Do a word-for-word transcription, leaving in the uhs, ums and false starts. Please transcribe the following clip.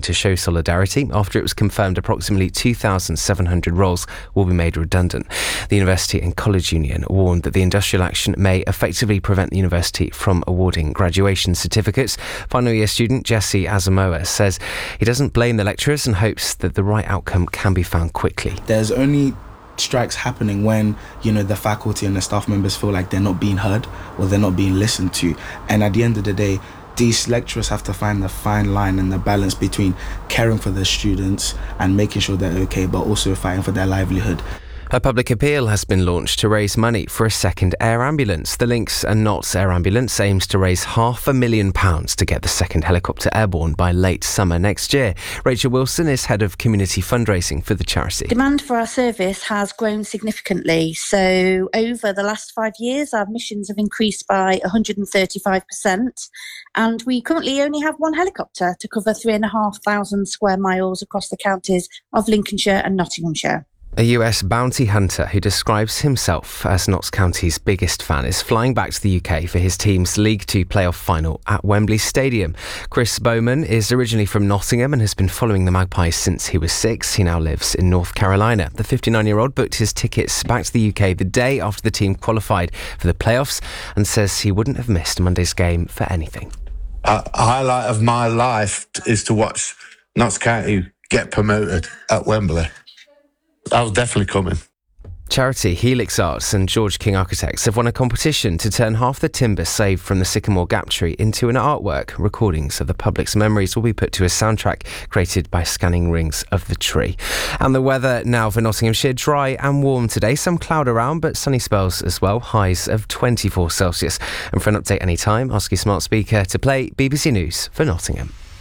to show solidarity after it was confirmed approximately two thousand seven hundred roles will be made redundant. The University and College Union warned that the industrial action may effectively prevent the university from awarding graduation certificates. Final year student Jesse Asamoah says he doesn't blame the lecturers and hopes that the right outcome can be found quickly. There's only strikes happening when, you know, the faculty and the staff members feel like they're not being heard or they're not being listened to. And at the end of the day, these lecturers have to find the fine line and the balance between caring for their students and making sure they're okay, but also fighting for their livelihood. A public appeal has been launched to raise money for a second air ambulance. The Links and Notts Air Ambulance aims to raise half a million pounds to get the second helicopter airborne by late summer next year. Rachel Wilson is head of community fundraising for the charity. Demand for our service has grown significantly. So over the last five years, our missions have increased by one hundred thirty-five percent. And we currently only have one helicopter to cover three and a half thousand square miles across the counties of Lincolnshire and Nottinghamshire. A U S bounty hunter who describes himself as Notts County's biggest fan is flying back to the U K for his team's League Two playoff final at Wembley Stadium. Chris Bowman is originally from Nottingham and has been following the Magpies since he was six. He now lives in North Carolina. The fifty-nine-year-old booked his tickets back to the U K the day after the team qualified for the playoffs and says he wouldn't have missed Monday's game for anything. A highlight of my life is to watch Notts County get promoted at Wembley. I was definitely coming. Charity Helix Arts and George King Architects have won a competition to turn half the timber saved from the Sycamore Gap tree into an artwork. Recordings of the public's memories will be put to a soundtrack created by scanning rings of the tree. And the weather now for Nottinghamshire, dry and warm today. Some cloud around, but sunny spells as well. Highs of twenty-four Celsius. And for an update anytime, ask your smart speaker to play B B C News for Nottingham.